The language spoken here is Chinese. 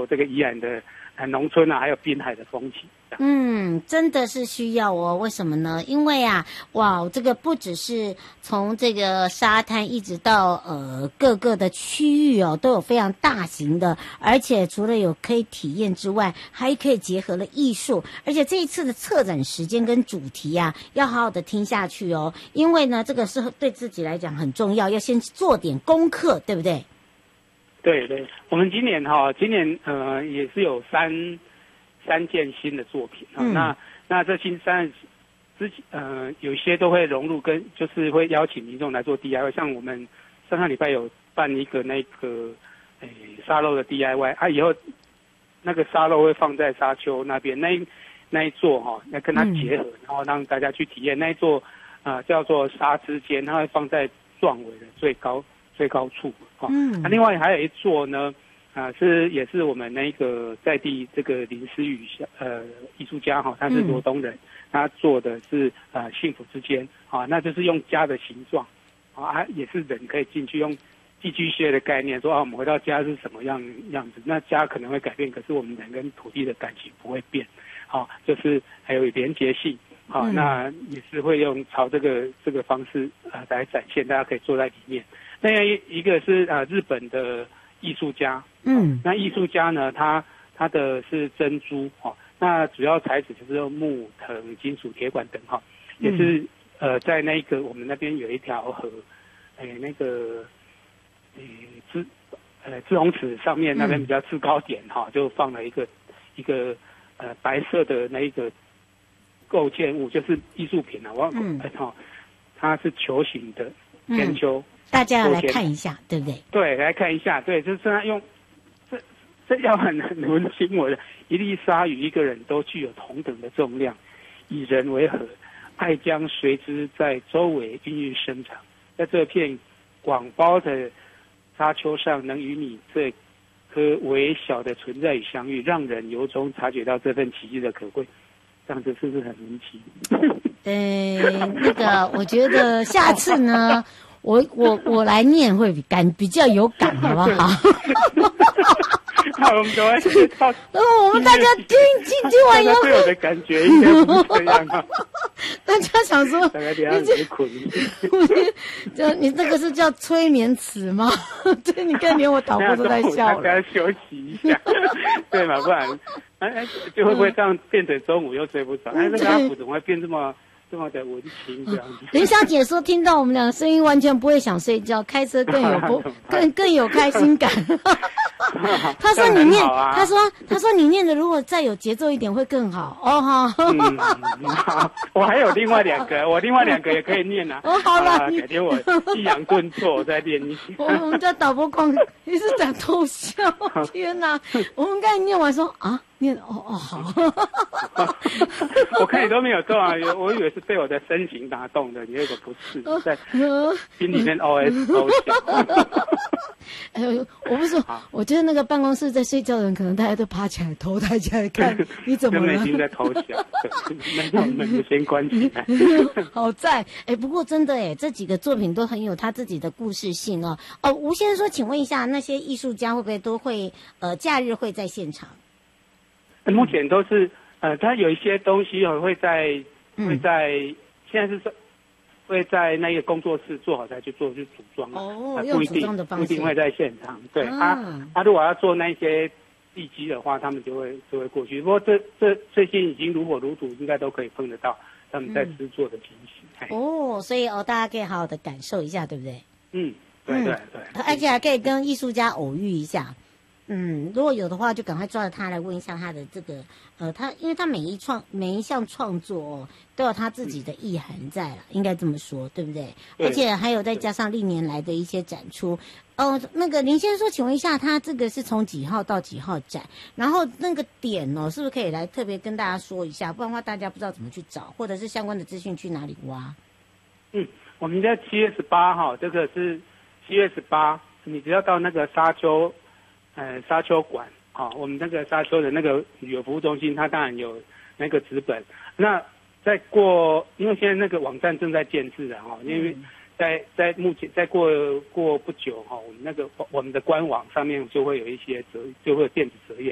受这个宜兰的农村啊，还有滨海的风情。 真的是需要哦。为什么呢？因为啊，哇，这个不只是从这个沙滩一直到各个的区域哦，都有非常大型的，而且除了有可以体验之外，还可以结合了艺术。而且这一次的策展时间跟主题啊，要好好的听下去哦，因为呢，这个是对自己来讲很重要，要先做点功课，对不对？ 对对，我们今年也是有三件新的作品啊。那这新有一些都会融入就是会邀请民众来做 DIY， 像我们上礼拜有办一个沙漏的 DIY 啊，以后那个沙漏会放在沙丘那边那一座要跟它结合，然后让大家去体验那一座叫做沙之间，它会放在壮围的最高处另外还有一座呢。也是我们那个在地这个林思雨艺术家他是罗东人，他做的是幸福之间那就是用家的形状也是人可以进去用寄居蟹的概念说我们回到家是什么样子，那家可能会改变，可是我们人跟土地的感情不会变就是还有连结性那也是会用朝这个方式来展现，大家可以坐在里面。那一个是日本的艺术家，那艺术家呢，他的是珍珠那主要材质就是用木藤、金属、铁管等也是在那个我们那边有一条河，志洪池上面那边比较制高点就放了一个白色的那一个构建物，就是艺术品它是球形的圆球。 大家要来看一下，对不对？ 对，来看一下，对，就是他用这要很温馨。我的一粒鲨鱼，一个人都具有同等的重量，以人为核，爱将随之在周围孕育生长。在这片广袤的沙丘上，能与你这颗微小的存在与相遇，让人由衷察觉到这份奇迹的可贵。这样子是不是很温馨？ 我觉得下次呢。我来念会比较有感，好不好？ 我们都会我们大家听完以后， 对我的感觉应该不是这样大家想说， 大概这样子困。 你这个是叫催眠词吗？对，你看连我导播都在笑了。 大家休息一下，对嘛？不然就会不会这样变成中午又睡不着？这个阿福怎么会变这么的文青这样子？ 林小姐说，听到我们两个声音，完全不会想睡觉，开车更有开心感。他说你念，他说你念的如果再有节奏一点会更好哦好，我还有另外两个，也可以念好了， 改天我抑扬顿挫，我再练一下。 我们家导播光一直在偷笑，天哪！我们刚才念完说念好。 我看你都没有动我以为是被我的身形打动的，你那个不是在心里面 OS 偷笑。 我不说，我觉得那个办公室在睡觉的人，可能大家都爬起来，头抬起来看你怎么了？ 根本已经在偷笑，那门先关起来。 好在不过真的这几个作品都很有他自己的故事性吴先生说，请问一下，那些艺术家会不会都会假日会在现场？ 目前都是他有一些东西会在现在是说会在那个工作室做好才去做组装用组装的方式， 不一定会在现场。对他如果要做那些地基的话，他们就会过去。不过最近已经如火如荼，应该都可以碰得到他们在制作的情形。 所以大家可以好好的感受一下，对不对？ 对， 而且还可以跟艺术家偶遇一下。如果有的话，就赶快抓着他来问一下他的这个因为他每一项创作都有他自己的意涵在了，应该这么说，对不对？而且还有再加上历年来的一些展出。那个林先生说，请问一下，他这个是从几号到几号展？然后那个点是不是可以来特别跟大家说一下？不然的话，大家不知道怎么去找，或者是相关的资讯去哪里挖？ 我们在7月18号，这个是7月18，你只要到那个沙丘馆我们那个沙丘的那个旅游服务中心，它当然有那个纸本。那因为现在那个网站正在建制因为在目前再过不久我们的官网上面就会有一些就会有电子折页。